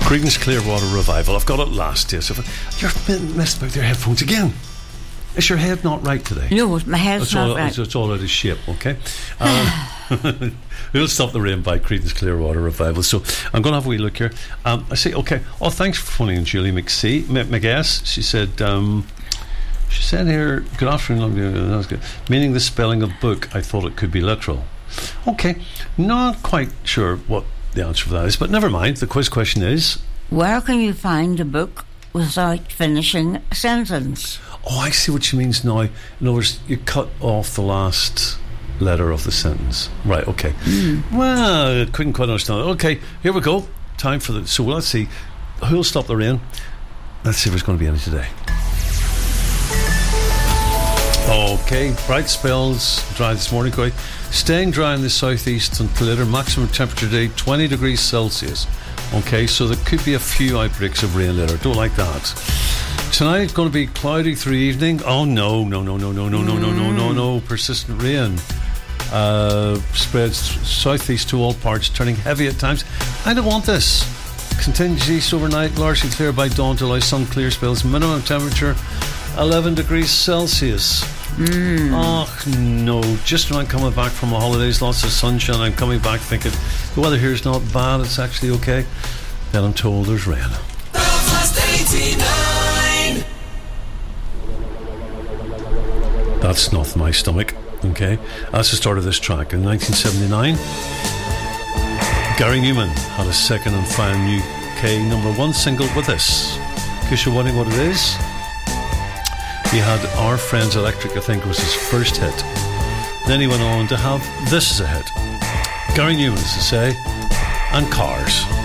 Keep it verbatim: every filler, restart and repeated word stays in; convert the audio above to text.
Creedence Clearwater Revival. I've got it last year. So you're messed about your headphones again. Is your head not right today? No, my head's it's not all, right. It's, it's all out of shape, okay? Um, We'll Stop the Rain by Creedence Clearwater Revival. So I'm going to have a wee look here. Um, I say, okay. Oh, thanks for phoning in, Julie McSee. M- McGuess. She said, um, she said here, good afternoon. That was good. Meaning the spelling of book, I thought it could be literal. Okay. Not quite sure what the answer for that is, but never mind. The quiz question is, where can you find a book without finishing a sentence? oh, I see what she means now. In other words, you cut off the last letter of the sentence. Right, okay. Mm. Well, I couldn't quite understand it. Okay, here we go. Time for the... So let's see. Who'll Stop the Rain? Let's see if there's going to be any today. Okay, bright spells, dry this morning, quite. Staying dry in the southeast until later. Maximum temperature today, twenty degrees Celsius. Okay, so there could be a few outbreaks of rain later. Don't like that. Tonight it's going to be cloudy through evening. Oh no, no, no, no, no, no, no, no, no, no, no. Persistent rain. Uh, spreads southeast to all parts, turning heavy at times. I don't want this. Continues east overnight, largely clear by dawn to allow some clear spells. Minimum temperature eleven degrees Celsius. Mm. Oh no, just when I'm coming back from the holidays, lots of sunshine, I'm coming back thinking the weather here is not bad, it's actually okay. Then I'm told there's rain. That's not my stomach. Okay, that's the start of this track. In nineteen seventy-nine, Gary Newman had a second and final U K number one single with this. In case you're wondering what it is, he had Our Friends Electric, I think, was his first hit. Then he went on to have This as a hit. Gary Newman, as to say, and Cars.